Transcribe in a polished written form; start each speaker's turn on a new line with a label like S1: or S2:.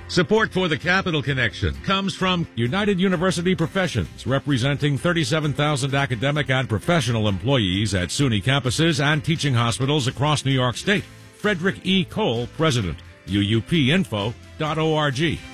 S1: Support for the Capital Connection comes from United University Professions, representing 37,000 academic and professional employees at SUNY campuses and teaching hospitals across New York State. Frederick E. Cole, President, uupinfo.org.